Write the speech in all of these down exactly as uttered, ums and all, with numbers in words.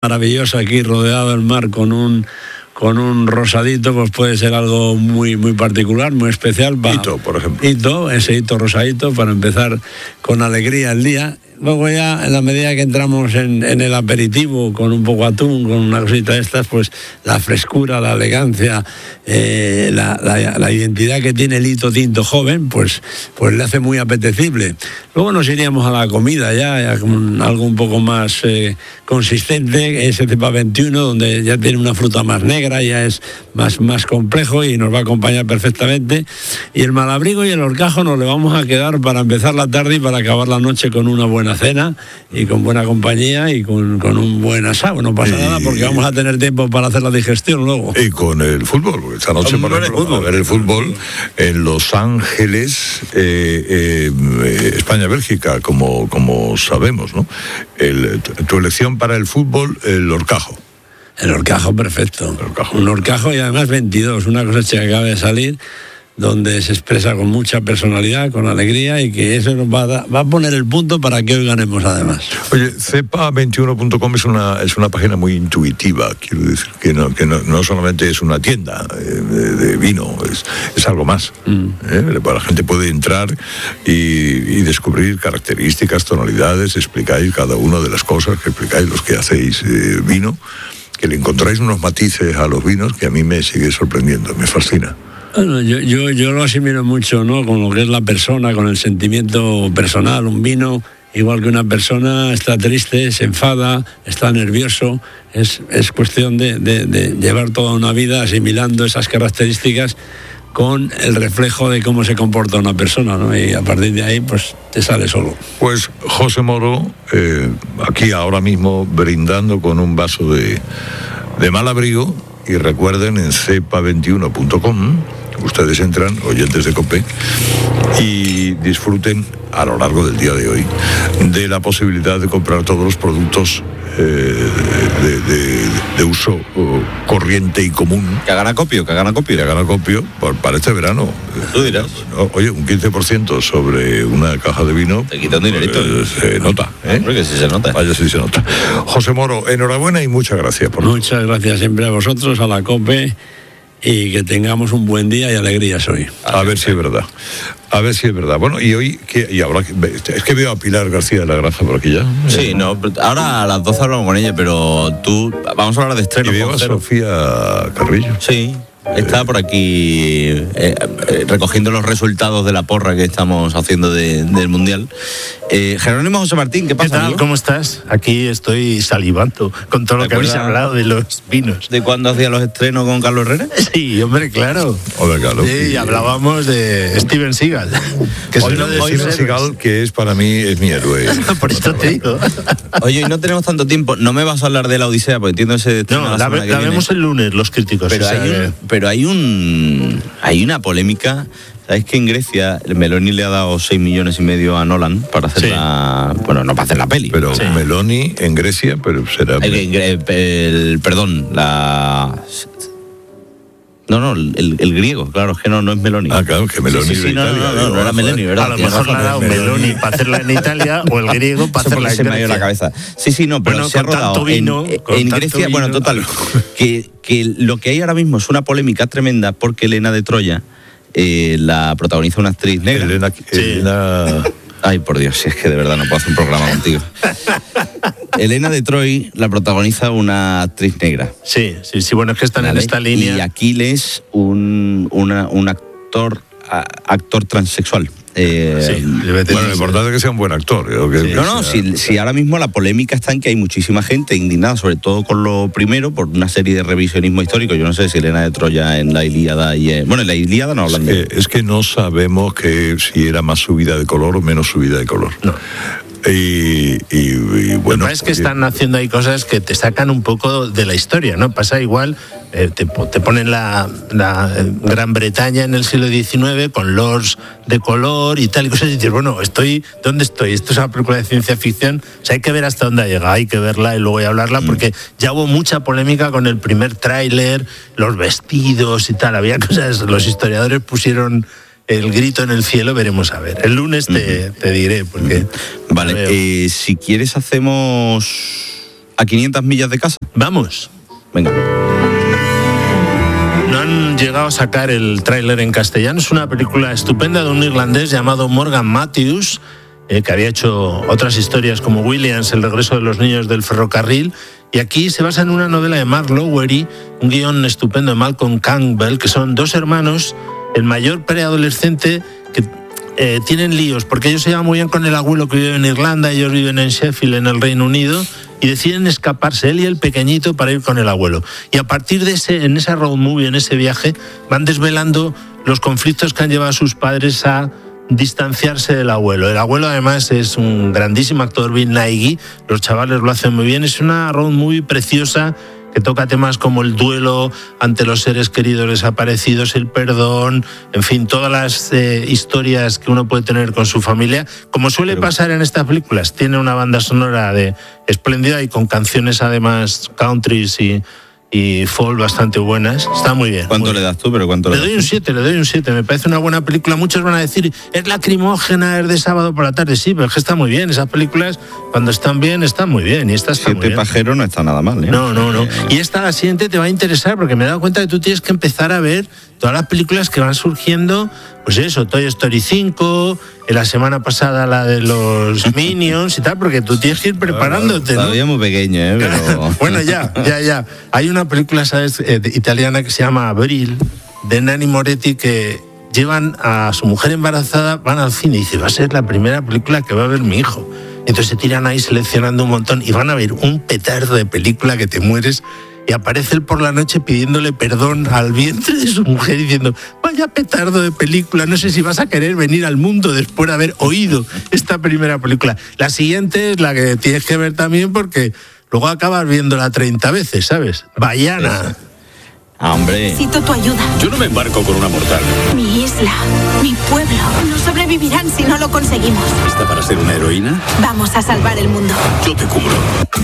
maravilloso aquí rodeado del mar con un con un rosadito, pues puede ser algo muy muy particular, muy especial. Para, hito, por ejemplo. Hito, ese hito rosadito para empezar con alegría el día. Luego ya, en la medida que entramos en, en el aperitivo, con un poco de atún, con una cosita de estas, pues la frescura, la elegancia, eh, la, la, la identidad que tiene el hito tinto joven, pues, pues le hace muy apetecible. Luego nos iríamos a la comida ya, ya con algo un poco más eh, consistente, ese cepa veintiuno, donde ya tiene una fruta más negra, ya es más, más complejo y nos va a acompañar perfectamente. Y el Malabrigo y el Horcajo nos le vamos a quedar para empezar la tarde y para acabar la noche con una buena cena y con buena compañía y con, con un buen asado. No pasa y, nada porque vamos a tener tiempo para hacer la digestión luego. Y con el fútbol, porque esta noche por ejemplo, a ver el fútbol en Los Ángeles, eh, eh, España-Bélgica, como, como sabemos, ¿no? El, tu elección para el fútbol, el Horcajo. El Horcajo, perfecto. El Horcajo. Un Horcajo y además veintidós, una cosecha que acaba de salir, donde se expresa con mucha personalidad, con alegría, y que eso nos va a, da, va a poner el punto para que hoy ganemos además. Oye, cepa veintiuno punto com es una, es una página muy intuitiva, quiero decir, que no, que no, no solamente es una tienda eh, de, de vino, es, es algo más. Mm. ¿eh? La gente puede entrar y, y descubrir características, tonalidades, explicáis cada una de las cosas, que explicáis los que hacéis eh, vino, que le encontráis unos matices a los vinos que a mí me sigue sorprendiendo, me fascina. Bueno, yo, yo, yo lo asimilo mucho, ¿no? Con lo que es la persona, con el sentimiento personal. Un vino, igual que una persona, está triste, se enfada, está nervioso. Es, es cuestión de, de, de llevar toda una vida asimilando esas características con el reflejo de cómo se comporta una persona, ¿no? Y a partir de ahí, pues, te sale solo. Pues José Moro, eh, aquí ahora mismo brindando con un vaso de, de Malabrigo. Y recuerden, en cepa veintiuno punto com ustedes entran, oyentes de COPE, y disfruten a lo largo del día de hoy de la posibilidad de comprar todos los productos eh, de, de, de uso uh, corriente y común. Que hagan acopio, que hagan acopio. Que hagan acopio por, para este verano. Tú dirás. Oye, un quince por ciento sobre una caja de vino. Te quita un dinerito. Eh, se nota, ¿eh? Porque sí se nota. Vaya, sí se nota. José Moro, enhorabuena y muchas gracias. Por muchas gracias siempre a vosotros, a la COPE, y que tengamos un buen día y alegrías hoy. A ver si es verdad. A ver si es verdad. Bueno, y hoy, ¿qué? Y ahora, es que veo a Pilar García de la Granja por aquí ya. Sí, no, ahora a las doce hablamos con ella, pero tú, vamos a hablar de estreno. Y veo a Sofía Carrillo. Sí. Está por aquí eh, eh, recogiendo los resultados de la porra que estamos haciendo de, del Mundial. Eh, Jerónimo José Martín, ¿qué pasa? ¿Qué tal? Amigo? ¿Cómo estás? Aquí estoy salivando con todo lo que habéis hablado de los vinos. ¿De cuándo hacía los estrenos con Carlos Herrera? Sí, hombre, claro. Hombre, claro. Sí, y hablábamos de Steven Seagal. Que es uno de Steven Seagal, que es para mí es mi héroe. Por eso te digo. Oye, y no tenemos tanto tiempo. No me vas a hablar de la Odisea, porque entiendo ese estreno. No, la, la, la vemos el lunes, los críticos. Pero hay un, pero hay un hay una polémica. ¿Sabéis que en Grecia Meloni le ha dado seis millones y medio a Nolan para hacer sí. la... Bueno, no para hacer la peli. Pero sí. Meloni en Grecia, pero será... El, el, el, perdón, la... No, no, el, el griego, claro, es que no, no es Meloni. Ah, claro, que Meloni sí, sí, sí, de no, Italia. No, no, no, no, no era Meloni, ¿verdad? A lo mejor le ha dado Meloni para hacerla en Italia o el griego para hacerla en Grecia. Se me ha ido la cabeza. Sí, sí, no, pero bueno, se ha rodado vino, en, en Grecia, vino. Bueno, total, que, que lo que hay ahora mismo es una polémica tremenda porque Helena de Troya eh, la protagoniza una actriz negra. Elena... Sí. Elena... Ay, por Dios, si es que de verdad no puedo hacer un programa contigo. Elena de Troy la protagoniza una actriz negra. Sí, sí, sí, bueno, es que están ¿vale? en esta línea. Y Aquiles, un, una, un actor, a, actor transexual. Eh, sí, bueno, lo importante es que sea un buen actor. Que, sí. que no, no, sea... si, si ahora mismo la polémica está en que hay muchísima gente indignada, sobre todo con lo primero, por una serie de revisionismo histórico. Yo no sé si Helena de Troya en la Ilíada y en, bueno, en la Ilíada no hablan es de... Que, es que no sabemos que si era más subida de color o menos subida de color. No. Y, y, y bueno, es que están haciendo ahí cosas que te sacan un poco de la historia, ¿no? Pasa igual, eh, te, te ponen la, la Gran Bretaña en el siglo diecinueve con lords de color y tal y cosas y dices, bueno, estoy, ¿dónde estoy? Esto es una película de ciencia ficción, o sea, hay que ver hasta dónde ha llegado, hay que verla y luego hay que hablarla, mm. porque ya hubo mucha polémica con el primer tráiler, los vestidos y tal, había cosas, los historiadores pusieron el grito en el cielo, veremos a ver. El lunes te, uh-huh. te diré, porque... Vale, eh, si quieres hacemos a quinientas millas de casa. Vamos. Venga. No han llegado a sacar el tráiler en castellano. Es una película estupenda de un irlandés llamado Morgan Matthews, eh, que había hecho otras historias como Williams, El regreso de los niños del ferrocarril. Y aquí se basa en una novela de Mark Lowery, un guión estupendo de Malcolm Campbell, que son dos hermanos, el mayor preadolescente, que eh, tienen líos, porque ellos se llevan muy bien con el abuelo que vive en Irlanda, ellos viven en Sheffield, en el Reino Unido, y deciden escaparse, él y el pequeñito, para ir con el abuelo. Y a partir de ese, en esa road movie, en ese viaje, van desvelando los conflictos que han llevado a sus padres a distanciarse del abuelo. El abuelo además es un grandísimo actor, Bill Nighy, los chavales lo hacen muy bien, es una road movie preciosa que toca temas como el duelo ante los seres queridos desaparecidos, el perdón, en fin, todas las eh, historias que uno puede tener con su familia, como suele Pero... pasar en estas películas. Tiene una banda sonora de espléndida y con canciones además countries y y folk bastante buenas. Está muy bien. ¿Cuánto muy le bien. das tú? Pero ¿cuánto le, le doy das un siete, le doy un siete. Me parece una buena película. Muchos van a decir, es lacrimógena, es de sábado por la tarde. Sí, pero es que está muy bien. Esas películas, cuando están bien, están muy bien. Y esta está Siete muy bien. Pajeros no está nada mal, ¿eh? No, no, no. Y esta, la siguiente, te va a interesar porque me he dado cuenta que tú tienes que empezar a ver todas las películas que van surgiendo. Pues eso, Toy Story cinco, la semana pasada la de los Minions y tal, porque tú tienes que ir preparándote, ¿no? Todavía muy pequeño, ¿eh? Pero... bueno, ya, ya, ya. Hay una película, ¿sabes?, eh, italiana que se llama Abril, de Nanni Moretti, que llevan a su mujer embarazada, van al cine y dice, va a ser la primera película que va a ver mi hijo. Entonces se tiran ahí seleccionando un montón y van a ver un petardo de película que te mueres. Y aparece él por la noche pidiéndole perdón al vientre de su mujer diciendo, vaya petardo de película, no sé si vas a querer venir al mundo después de haber oído esta primera película. La siguiente es la que tienes que ver también porque luego acabas viéndola treinta veces, ¿sabes? Baiana. Ah, hombre. Necesito tu ayuda. Yo no me embarco con una mortal. Mi isla, mi pueblo, no sobrevivirán si no lo conseguimos. ¿Está para ser una heroína? Vamos a salvar el mundo. Yo te cubro.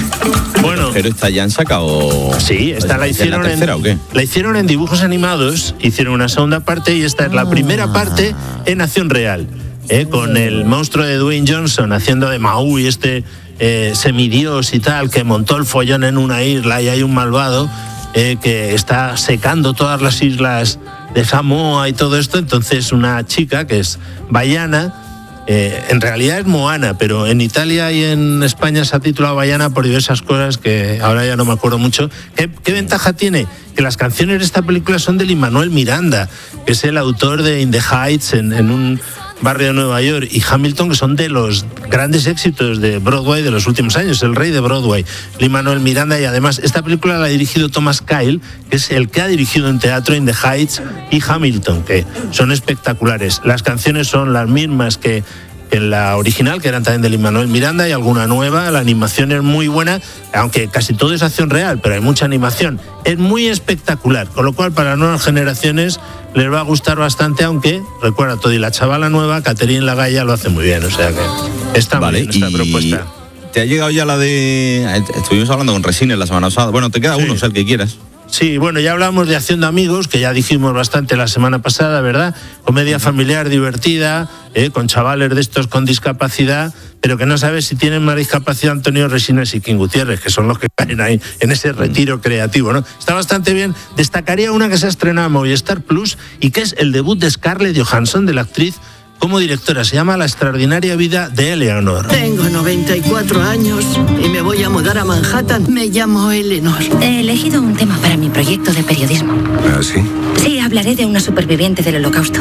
Bueno, pero esta ya han sacado. Sí, esta la hicieron la tercera, en, ¿o qué? La hicieron en dibujos animados, hicieron una segunda parte y esta es la primera parte en acción real, ¿eh? Con el monstruo de Dwayne Johnson haciendo de Maui, este eh, semidios y tal, que montó el follón en una isla y hay un malvado eh, que está secando todas las islas de Samoa y todo esto. Entonces una chica que es Baiana, Eh, en realidad es Moana, pero en Italia y en España se ha titulado Baiana por diversas cosas que ahora ya no me acuerdo mucho. ¿Qué, qué ventaja tiene? Que las canciones de esta película son de Lin-Manuel Miranda, que es el autor de In the Heights, en, en un barrio de Nueva York, y Hamilton, que son de los grandes éxitos de Broadway de los últimos años, el rey de Broadway, Lin-Manuel Miranda. Y además esta película la ha dirigido Thomas Kyle, que es el que ha dirigido en teatro In the Heights y Hamilton, que son espectaculares. Las canciones son las mismas que en la original, que eran también de Lin-Manuel Miranda, y alguna nueva. La animación es muy buena, aunque casi todo es acción real, pero hay mucha animación. Es muy espectacular, con lo cual para las nuevas generaciones les va a gustar bastante, aunque, recuerda todo, y la chavala nueva, Catherine Lagalla, lo hace muy bien, o sea que está vale, muy bien esta y... propuesta. ¿Te ha llegado ya la de...? Estuvimos hablando con Resines la semana pasada. Bueno, te queda sí. uno, o sea, el que quieras. Sí, bueno, ya hablamos de Acción de Amigos, que ya dijimos bastante la semana pasada, ¿verdad? Comedia familiar divertida, ¿eh? Con chavales de estos con discapacidad, pero que no sabes si tienen más discapacidad Antonio Resines y King Gutiérrez, que son los que caen ahí en ese retiro creativo, ¿no? Está bastante bien. Destacaría una que se ha estrenado en Movistar Plus y que es el debut de Scarlett Johansson, de la actriz, como directora. Se llama La extraordinaria vida de Eleanor. Tengo noventa y cuatro años y me voy a mudar a Manhattan. Me llamo Eleanor. He elegido un tema para mi proyecto de periodismo. ¿Ah, sí? Sí, hablaré de una superviviente del Holocausto.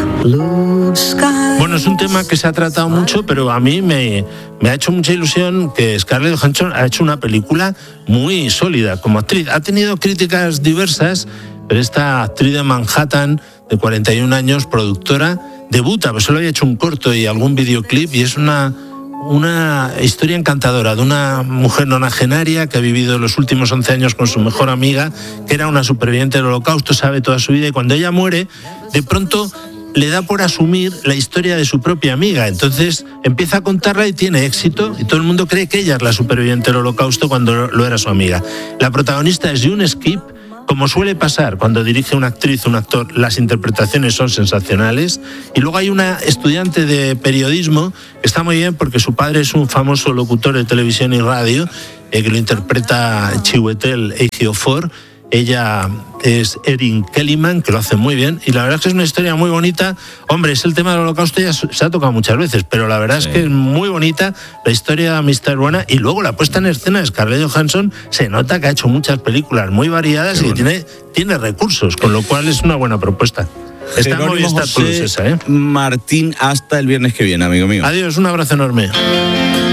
Bueno, es un tema que se ha tratado mucho, pero a mí me, me ha hecho mucha ilusión que Scarlett Johansson ha hecho una película muy sólida como actriz. Ha tenido críticas diversas, pero esta actriz de Manhattan, de cuarenta y un años, productora, debuta, pues solo había hecho un corto y algún videoclip, y es una, una historia encantadora de una mujer nonagenaria que ha vivido los últimos once años con su mejor amiga, que era una superviviente del Holocausto, sabe toda su vida, y cuando ella muere, de pronto le da por asumir la historia de su propia amiga. Entonces empieza a contarla y tiene éxito, y todo el mundo cree que ella es la superviviente del Holocausto cuando lo era su amiga. La protagonista es June Skip, como suele pasar cuando dirige una actriz o un actor, las interpretaciones son sensacionales. Y luego hay una estudiante de periodismo que está muy bien porque su padre es un famoso locutor de televisión y radio, eh, que lo interpreta Chiwetel Ejiofor. Ella es Erin Kellyman, que lo hace muy bien, y la verdad es que es una historia muy bonita. Hombre, es el tema del Holocausto, ya se ha tocado muchas veces, pero la verdad sí. es que es muy bonita la historia de amistad buena, y luego la puesta en escena de Scarlett Johansson, se nota que ha hecho muchas películas muy variadas. Qué y bueno. tiene, tiene recursos, con lo cual es una buena propuesta. Está en Movistar Plus esa, ¿eh? Martín, hasta el viernes que viene, amigo mío. Adiós, un abrazo enorme.